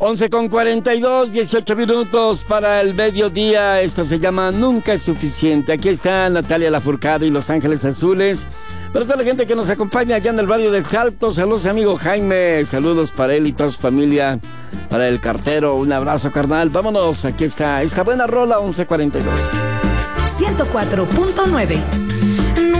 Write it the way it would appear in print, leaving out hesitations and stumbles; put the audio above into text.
11:42, 18 minutos para el mediodía. Esto se llama Nunca es Suficiente. Aquí está Natalia Lafourcade y Los Ángeles Azules. Para toda la gente que nos acompaña allá en el barrio del Salto, saludos amigo Jaime, saludos para él y toda su familia. Para el cartero, un abrazo carnal. Vámonos, aquí está esta buena rola, 11:42. 104.9